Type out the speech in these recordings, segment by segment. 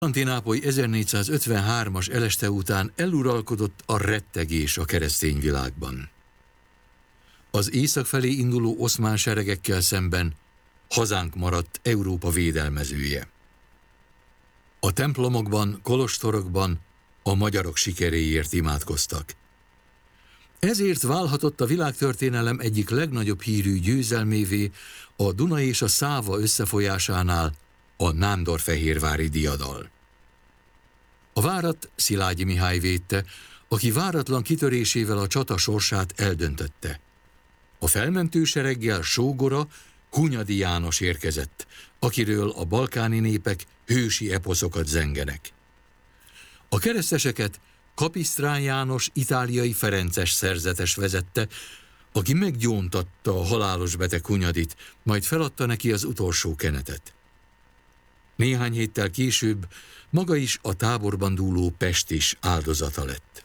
Konstantinápoly 1453-as eleste után eluralkodott a rettegés a keresztény világban. Az észak felé induló oszmán seregekkel szemben hazánk maradt Európa védelmezője. A templomokban, kolostorokban a magyarok sikeréért imádkoztak. Ezért válhatott a világtörténelem egyik legnagyobb hírű győzelmévé a Duna és a Száva összefolyásánál a nándorfehérvári diadal. A várat Szilágyi Mihály védte, aki váratlan kitörésével a csata sorsát eldöntötte. A felmentő sereggel sógora, Hunyadi János érkezett, akiről a balkáni népek hősi eposzokat zengenek. A kereszteseket Kapisztrán János itáliai ferences szerzetes vezette, aki meggyóntatta a halálos beteg Hunyadit, majd feladta neki az utolsó kenetet. Néhány héttel később maga is a táborban dúló Pestis áldozata lett.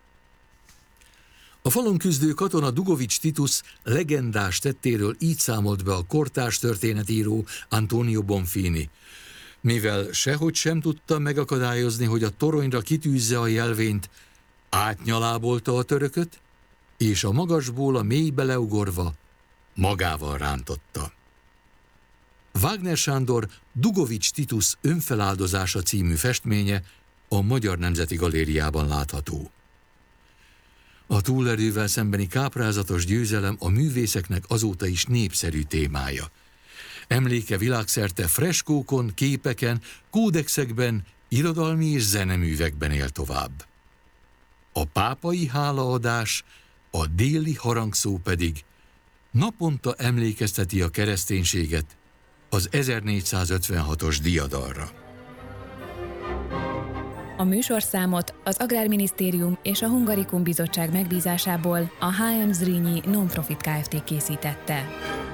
A falon küzdő katona Dugovics Titus legendás tettéről így számolt be a kortárs történetíró Antonio Bonfini. Mivel sehogy sem tudta megakadályozni, hogy a toronyra kitűzze a jelvényt, átnyalábolta a törököt, és a magasból a mélybe leugorva magával rántotta. Wagner Sándor Dugovics Titus önfeláldozása című festménye a Magyar Nemzeti Galériában látható. A túlerővel szembeni káprázatos győzelem a művészeknek azóta is népszerű témája. Emléke világszerte freskókon, képeken, kódexekben, irodalmi és zeneművekben él tovább. A pápai hálaadás, a déli harangszó pedig naponta emlékezteti a kereszténységet az 1456-os diadalra. A műsorszámot az Agrárminisztérium és a Hungarikum Bizottság megbízásából a HM Zrínyi Non-Profit Kft. Készítette.